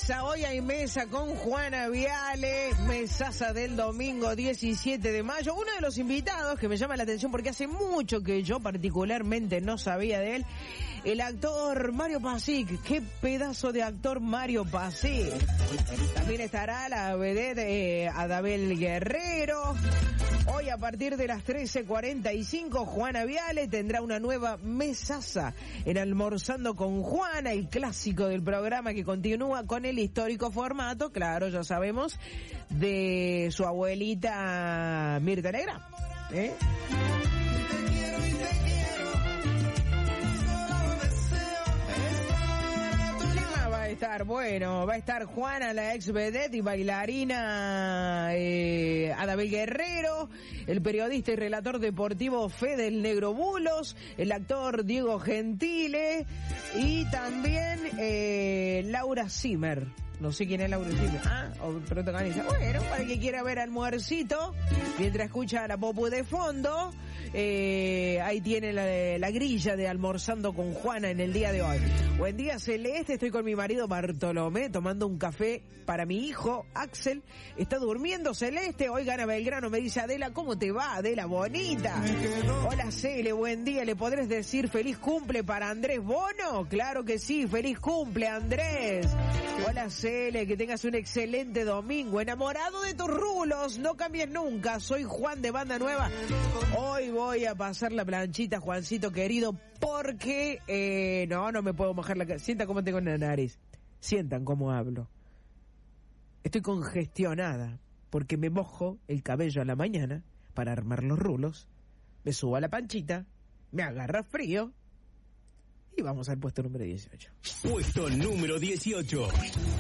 hoy hay mesa con Juana Viale, mesaza del domingo 17 de mayo. Uno de los invitados que me llama la atención porque hace mucho que yo particularmente no sabía de él, el actor Mario Pasic. Qué pedazo de actor Mario Pasic. También estará la vedette Adabel Guerrero. Hoy a partir de las 13:45 Juana Viale tendrá una nueva mesaza en Almorzando con Juana, el clásico del programa que continúa con el histórico formato, claro, ya sabemos, de su abuelita Mirta Legrand. Va a estar Juana, la ex vedette y bailarina Adabel Guerrero, el periodista y relator deportivo Fede el Negro Bulos, el actor Diego Gentile y también Laura Zimmer. No sé quién es Laura Zimmer. Protagonista. Bueno, para el que quiera ver Almuercito, mientras escucha la popu de fondo, ahí tiene la grilla de Almorzando con Juana en el día de hoy. Buen día, Celeste. Estoy con mi marido Bartolomé tomando un café para mi hijo Axel. Está durmiendo, Celeste. Hoy gana Belgrano. Me dice Adela, ¿cómo te va, Adela bonita? Hola, Cele, buen día. ¿Le podrés decir feliz cumple para Andrés Bono? Claro que sí, feliz cumple, Andrés. Hola, Cele, que tengas un excelente domingo. Enamorado de tus rulos, no cambies nunca. Soy Juan de Banda Nueva. Hoy voy a pasar la planchita, Juancito querido, porque no me puedo mojar la cara. Sientan cómo tengo en la nariz. Sientan cómo hablo. Estoy congestionada porque me mojo el cabello a la mañana para armar los rulos. Me subo a la panchita, me agarra frío y vamos al puesto número 18. Puesto número 18.